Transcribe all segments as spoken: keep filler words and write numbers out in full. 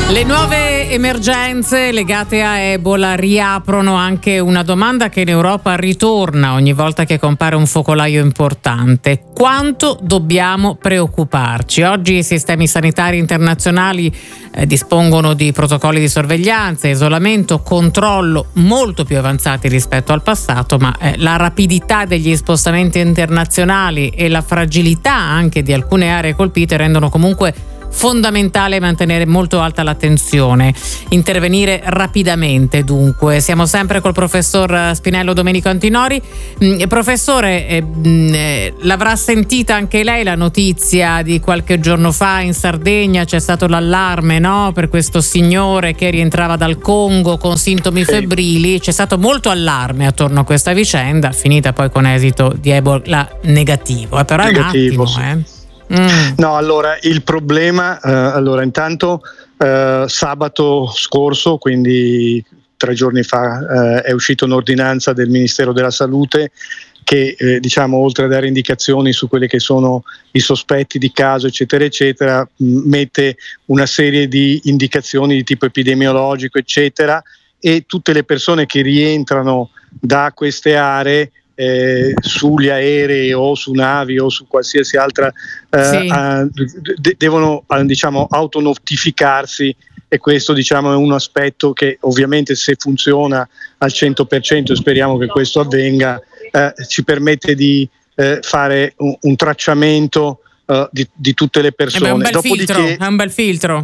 Le nuove emergenze legate a Ebola riaprono anche una domanda che in Europa ritorna ogni volta che compare un focolaio importante. Quanto dobbiamo preoccuparci? Oggi i sistemi sanitari internazionali eh, dispongono di protocolli di sorveglianza, isolamento, controllo molto più avanzati rispetto al passato, ma eh, la rapidità degli spostamenti internazionali e la fragilità anche di alcune aree colpite rendono comunque fondamentale mantenere molto alta l'attenzione, intervenire rapidamente. Dunque siamo sempre col professor Spinello Domenico Antinori. Mm, professore, eh, eh, l'avrà sentita anche lei la notizia di qualche giorno fa in Sardegna? C'è stato l'allarme, no? Per questo signore che rientrava dal Congo con sintomi sì. febbrili. C'è stato molto allarme attorno a questa vicenda, finita poi con esito di Ebola negativo, eh, però negativo, è un attimo sì. eh Mm. No, allora il problema, eh, allora intanto eh, sabato scorso, quindi tre giorni fa, eh, è uscita un'ordinanza del Ministero della Salute che eh, diciamo oltre a dare indicazioni su quelli che sono i sospetti di caso eccetera eccetera, mh, mette una serie di indicazioni di tipo epidemiologico eccetera, e tutte le persone che rientrano da queste aree Eh, sugli aerei o su navi o su qualsiasi altra eh, sì. eh, de- devono eh, diciamo autonotificarsi, e questo diciamo è un aspetto che ovviamente, se funziona al cento per cento, e speriamo che questo avvenga, eh, ci permette di eh, fare un, un tracciamento eh, di, di tutte le persone. Eh beh, è un bel Dopodiché, filtro, è un bel filtro.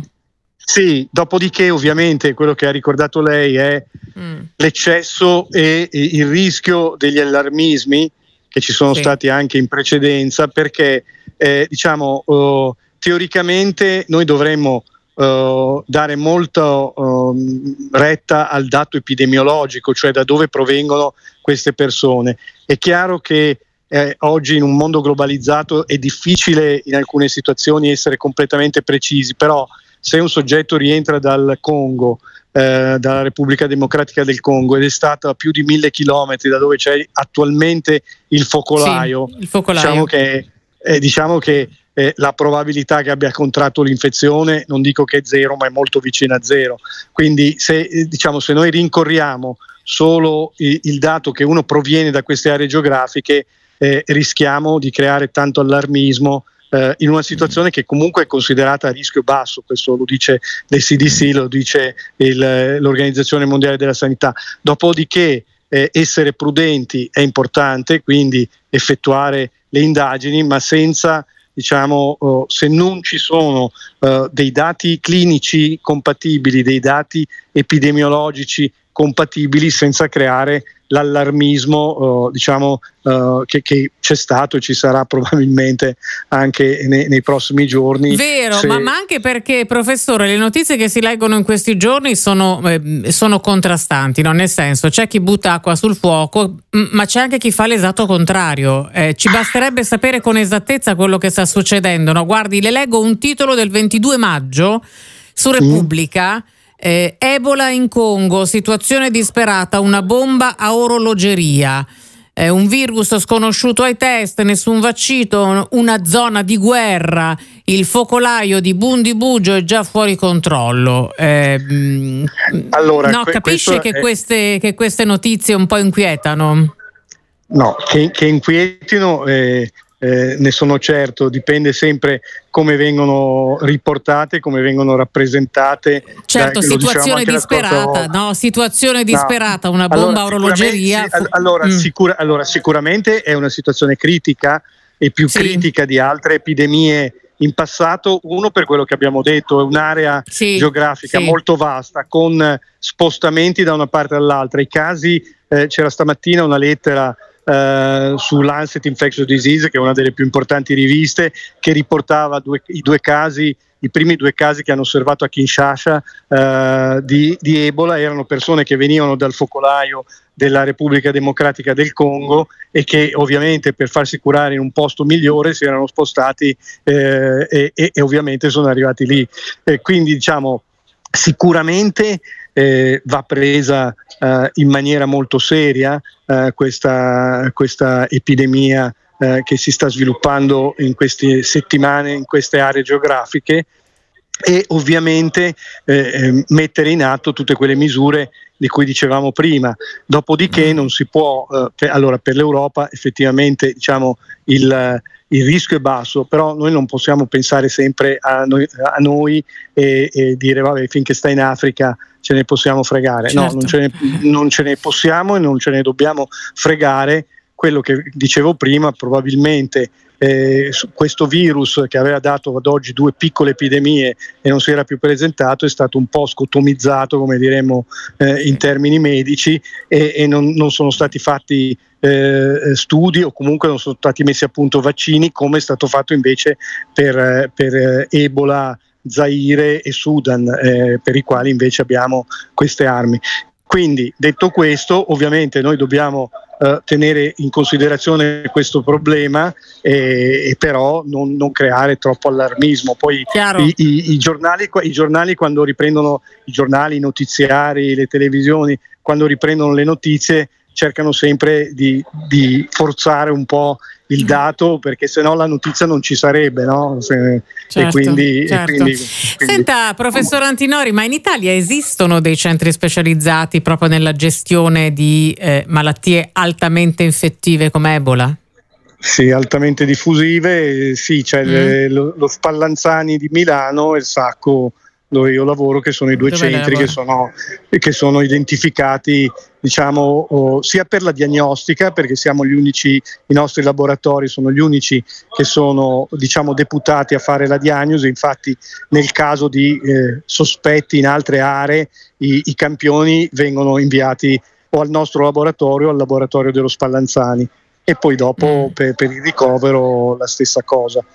Sì, dopodiché ovviamente quello che ha ricordato lei è mm. l'eccesso e, e il rischio degli allarmismi che ci sono sì. stati anche in precedenza, perché eh, diciamo uh, teoricamente noi dovremmo uh, dare molta uh, retta al dato epidemiologico, cioè da dove provengono queste persone. È chiaro che eh, oggi in un mondo globalizzato è difficile in alcune situazioni essere completamente precisi, però se un soggetto rientra dal Congo, eh, dalla Repubblica Democratica del Congo, ed è stato a più di mille chilometri da dove c'è attualmente il focolaio, sì, il focolaio. diciamo che, eh, diciamo che eh, la probabilità che abbia contratto l'infezione, non dico che è zero, ma è molto vicina a zero. Quindi se, eh, diciamo, se noi rincorriamo solo il, il dato che uno proviene da queste aree geografiche, eh, rischiamo di creare tanto allarmismo in una situazione che comunque è considerata a rischio basso. Questo lo dice l'E C D C, lo dice il, l'Organizzazione Mondiale della Sanità. Dopodiché eh, essere prudenti è importante, quindi effettuare le indagini, ma senza, diciamo, oh, se non ci sono uh, dei dati clinici compatibili, dei dati epidemiologici compatibili, senza creare l'allarmismo uh, diciamo uh, che, che c'è stato e ci sarà probabilmente anche nei, nei prossimi giorni. Vero, se... ma, ma anche perché, professore, le notizie che si leggono in questi giorni sono, eh, sono contrastanti, no? Nel senso, c'è chi butta acqua sul fuoco, m- ma c'è anche chi fa l'esatto contrario. Eh, ci basterebbe sapere con esattezza quello che sta succedendo, no? Guardi, le leggo un titolo del ventidue maggio su Repubblica. Mm. Eh, Ebola in Congo, situazione disperata, una bomba a orologeria, eh, un virus sconosciuto ai test, nessun vaccino, una zona di guerra, il focolaio di Bundibugyo è già fuori controllo. Eh, allora, no, que- capisce che, è... queste, che queste notizie un po' inquietano? No, che, che inquietino eh, eh, ne sono certo, dipende sempre come vengono riportate, come vengono rappresentate. Certo, da, situazione disperata, no? Situazione disperata, no. Una bomba a allora, orologeria. Sì, allora, mm. sicura, allora, sicuramente è una situazione critica, e più sì. critica di altre epidemie in passato. Uno, per quello che abbiamo detto, è un'area sì, geografica sì. molto vasta, con spostamenti da una parte all'altra. I casi, eh, c'era stamattina una lettera Uh, su Lancet Infectious Disease, che è una delle più importanti riviste, che riportava due, i due casi, i primi due casi che hanno osservato a Kinshasa uh, di, di Ebola. Erano persone che venivano dal focolaio della Repubblica Democratica del Congo e che ovviamente, per farsi curare in un posto migliore, si erano spostati eh, e, e, e ovviamente sono arrivati lì. Eh, quindi diciamo sicuramente eh, va presa eh, in maniera molto seria eh, questa, questa epidemia eh, che si sta sviluppando in queste settimane, in queste aree geografiche, e ovviamente eh, mettere in atto tutte quelle misure di cui dicevamo prima. Dopodiché non si può, eh, per, allora per l'Europa effettivamente diciamo il, il rischio è basso, però noi non possiamo pensare sempre a noi, a noi e, e dire vabbè, finché sta in Africa ce ne possiamo fregare. Certo. No, non ce, ne, non ce ne possiamo e non ce ne dobbiamo fregare. Quello che dicevo prima, probabilmente eh, questo virus che aveva dato ad oggi due piccole epidemie e non si era più presentato è stato un po' scotomizzato, come diremmo eh, in termini medici, e, e non, non sono stati fatti eh, studi o comunque non sono stati messi a punto vaccini, come è stato fatto invece per, per Ebola, Zaire e Sudan, eh, per i quali invece abbiamo queste armi. Quindi, detto questo, ovviamente noi dobbiamo eh, tenere in considerazione questo problema e, e però non, non creare troppo allarmismo. Poi i, i, i, giornali, i giornali quando riprendono, i giornali, i notiziari, le televisioni, quando riprendono le notizie cercano sempre di, di forzare un po' il dato, perché sennò la notizia non ci sarebbe, no? Se, certo, e quindi, certo. E quindi, quindi Senta, professor Antinori, ma in Italia esistono dei centri specializzati proprio nella gestione di eh, malattie altamente infettive come Ebola? Sì, altamente diffusive, sì, c'è mm. lo, lo Spallanzani di Milano e il Sacco dove io lavoro, che sono i due dove centri che sono, che sono identificati, diciamo, oh, sia per la diagnostica, perché siamo gli unici, i nostri laboratori sono gli unici che sono, diciamo, deputati a fare la diagnosi. Infatti nel caso di eh, sospetti in altre aree i, i campioni vengono inviati o al nostro laboratorio o al laboratorio dello Spallanzani, e poi dopo mm. per, per il ricovero la stessa cosa.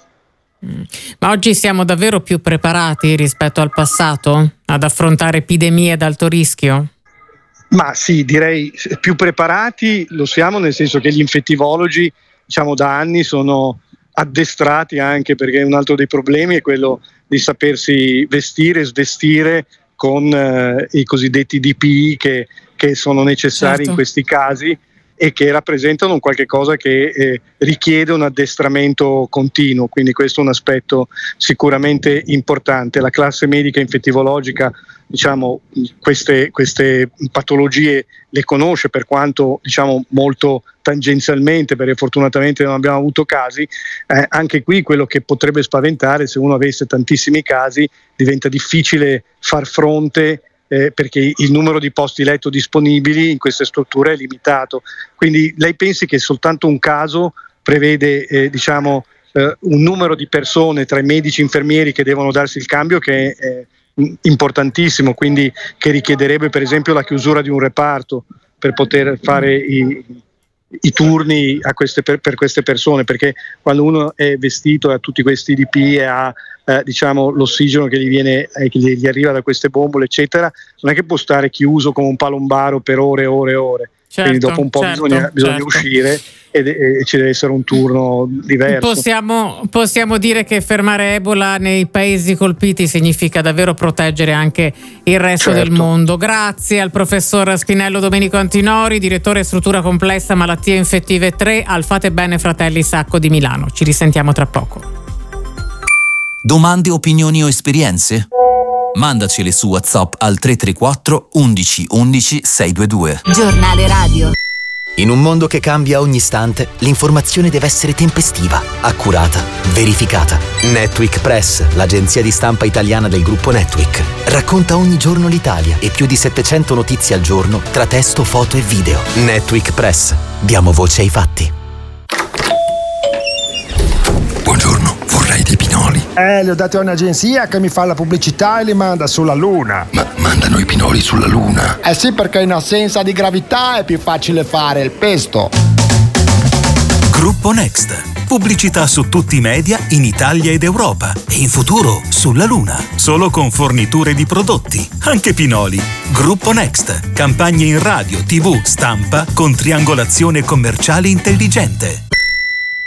Ma oggi siamo davvero più preparati rispetto al passato ad affrontare epidemie ad alto rischio? Ma sì, direi più preparati lo siamo, nel senso che gli infettivologi, diciamo, da anni sono addestrati, anche perché un altro dei problemi è quello di sapersi vestire e svestire con eh, i cosiddetti D P I che, che sono necessari certo. in questi casi, e che rappresentano un qualche cosa che eh, richiede un addestramento continuo, quindi questo è un aspetto sicuramente importante. La classe medica infettivologica, diciamo, queste, queste patologie le conosce, per quanto, diciamo, molto tangenzialmente, perché fortunatamente non abbiamo avuto casi. Eh, anche qui quello che potrebbe spaventare, se uno avesse tantissimi casi, diventa difficile far fronte, Eh, perché il numero di posti letto disponibili in queste strutture è limitato. Quindi lei pensi che soltanto un caso prevede eh, diciamo eh, un numero di persone tra i medici e infermieri che devono darsi il cambio che è eh, importantissimo, quindi che richiederebbe per esempio la chiusura di un reparto per poter fare i, i turni a queste, per, per queste persone, perché quando uno è vestito e ha tutti questi D P e ha Eh, diciamo l'ossigeno che gli viene eh, che gli arriva da queste bombole eccetera, non è che può stare chiuso come un palombaro per ore e ore e ore. Certo, quindi dopo un po' certo, bisogna, bisogna certo. uscire e, e ci deve essere un turno diverso. Possiamo, possiamo dire che fermare Ebola nei paesi colpiti significa davvero proteggere anche il resto certo. del mondo. Grazie al professor Spinello Domenico Antinori, direttore struttura complessa malattie infettive tre al Fate Bene Fratelli Sacco di Milano. Ci risentiamo tra poco. Domande, opinioni o esperienze? Mandacele su WhatsApp al tre tre quattro undici undici seicentoventidue. Giornale radio. In un mondo che cambia ogni istante, l'informazione deve essere tempestiva, accurata, verificata. Netweek Press, l'agenzia di stampa italiana del gruppo Netweek, racconta ogni giorno l'Italia e più di settecento notizie al giorno tra testo, foto e video. Netweek Press. Diamo voce ai fatti. Buongiorno, vorrei dei pinoli. Eh, li ho dati a un'agenzia che mi fa la pubblicità e li manda sulla Luna. Ma mandano i pinoli sulla Luna? Eh sì, perché in assenza di gravità è più facile fare il pesto. Gruppo Next. Pubblicità su tutti i media in Italia ed Europa. E in futuro sulla Luna. Solo con forniture di prodotti, anche pinoli. Gruppo Next. Campagne in radio, tivù, stampa con triangolazione commerciale intelligente.